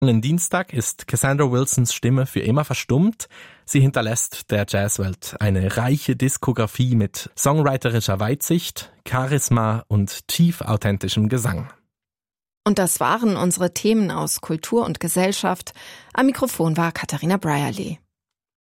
Dienstag ist Cassandra Wilsons Stimme für immer verstummt. Sie hinterlässt der Jazzwelt eine reiche Diskografie mit songwriterischer Weitsicht, Charisma und tief authentischem Gesang. Und das waren unsere Themen aus Kultur und Gesellschaft. Am Mikrofon war Katharina Brierley.